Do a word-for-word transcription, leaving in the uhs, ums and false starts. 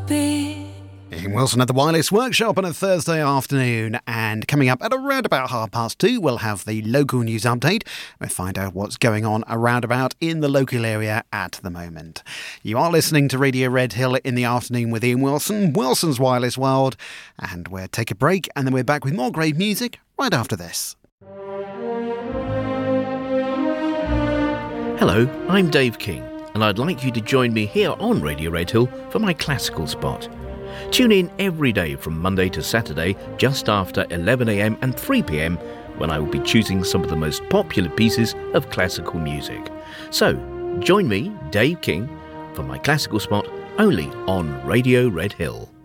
be. Ian Wilson at the Wireless Workshop on a Thursday afternoon, and coming up at around about half past two we'll have the local news update. We'll find out what's going on around about in the local area at the moment. You are listening to Radio Red Hill in the afternoon with Ian Wilson, Wilson's Wireless World, and we'll take a break and then we're back with more great music right after this. Hello, I'm Dave King, and I'd like you to join me here on Radio Red Hill for my classical spot. Tune in every day from Monday to Saturday just after eleven a.m. and three p.m. when I will be choosing some of the most popular pieces of classical music. So, join me, Dave King, for my classical spot only on Radio Red Hill.